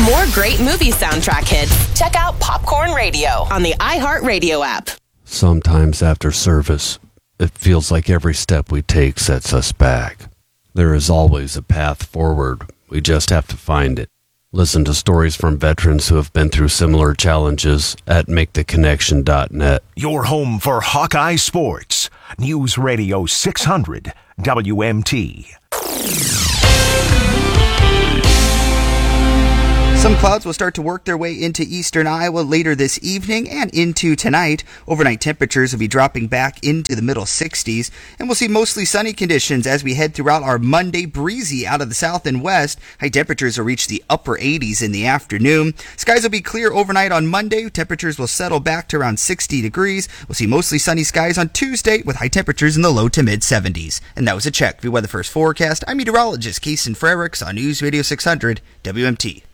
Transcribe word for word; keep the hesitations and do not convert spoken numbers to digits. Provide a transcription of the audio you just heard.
more great movie soundtrack hits, check out Popcorn Radio on the iHeartRadio app. Sometimes after service, it feels like every step we take sets us back. There is always a path forward. We just have to find it. Listen to stories from veterans who have been through similar challenges at make the connection dot net. Your home for Hawkeye Sports. News Radio six hundred W M T. Some clouds will start to work their way into eastern Iowa later this evening and into tonight. Overnight temperatures will be dropping back into the middle sixties, and we'll see mostly sunny conditions as we head throughout our Monday. Breezy out of the south and west. High temperatures will reach the upper eighties in the afternoon. Skies will be clear overnight on Monday. Temperatures will settle back to around sixty degrees. We'll see mostly sunny skies on Tuesday with high temperatures in the low to mid seventies. And that was a check. View Weather First forecast. I'm meteorologist Kason Frericks on News Radio six hundred W M T.